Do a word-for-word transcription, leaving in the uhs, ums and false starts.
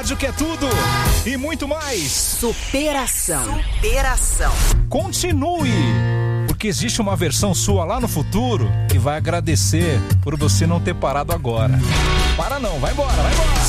rádio que é tudo e muito mais. Superação. Superação. Continue, porque existe uma versão sua lá no futuro que vai agradecer por você não ter parado agora. Para não, vai embora, vai embora.